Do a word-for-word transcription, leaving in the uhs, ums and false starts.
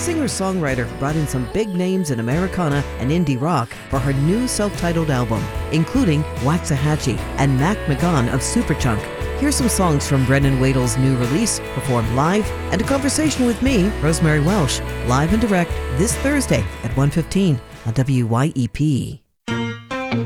singer-songwriter brought in some big names in Americana and indie rock for her new self-titled album, including Waxahachie and Mac McGahan of Superchunk. Here's some songs from Brennan Wadle's new release, performed live, and a conversation with me, Rosemary Welsh, live and direct this Thursday at one fifteen on W Y E P.